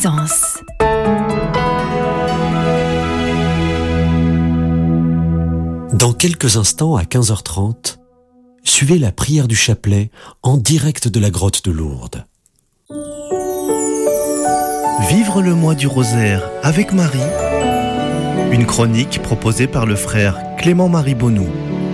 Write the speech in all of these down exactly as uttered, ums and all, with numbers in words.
Présence. Dans quelques instants, à quinze heures trente, suivez la prière du chapelet en direct de la grotte de Lourdes. Vivre le mois du rosaire avec Marie, une chronique proposée par le frère Clément-Marie Bonnou.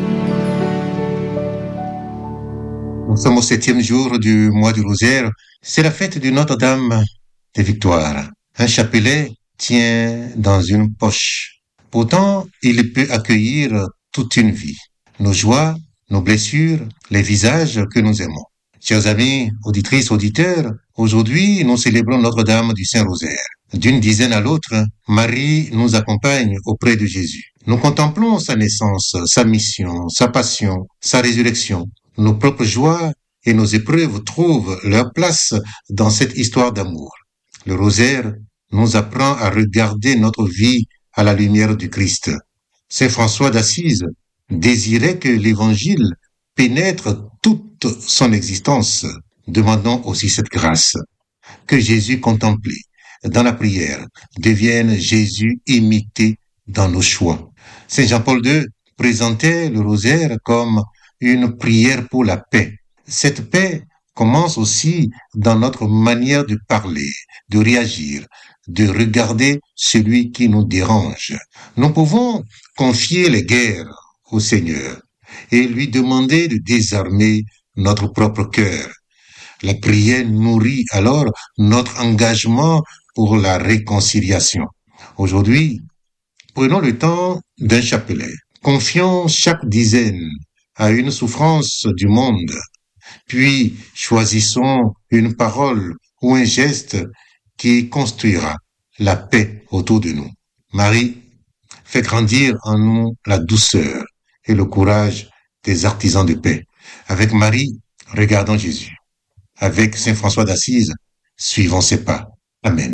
Nous sommes au septième jour du mois du rosaire. C'est la fête de Notre-Dame des Victoires. Un chapelet tient dans une poche. Pourtant, il peut accueillir toute une vie. Nos joies, nos blessures, les visages que nous aimons. Chers amis, auditrices, auditeurs, aujourd'hui, nous célébrons Notre-Dame du Saint-Rosaire. D'une dizaine à l'autre, Marie nous accompagne auprès de Jésus. Nous contemplons sa naissance, sa mission, sa passion, sa résurrection. Nos propres joies et nos épreuves trouvent leur place dans cette histoire d'amour. Le rosaire nous apprend à regarder notre vie à la lumière du Christ. Saint François d'Assise désirait que l'Évangile pénètre toute son existence. Demandons aussi cette grâce. Que Jésus contemplé dans la prière devienne Jésus imité dans nos choix. Saint Jean-Paul deux présentait le rosaire comme une prière pour la paix. Cette paix commence aussi dans notre manière de parler, de réagir, de regarder celui qui nous dérange. Nous pouvons confier les guerres au Seigneur et lui demander de désarmer notre propre cœur. La prière nourrit alors notre engagement pour la réconciliation. Aujourd'hui, prenons le temps d'un chapelet. Confions chaque dizaine à une souffrance du monde, puis choisissons une parole ou un geste qui construira la paix autour de nous. Marie fait grandir en nous la douceur et le courage des artisans de paix. Avec Marie, regardons Jésus. Avec Saint François d'Assise, suivons ses pas. Amen.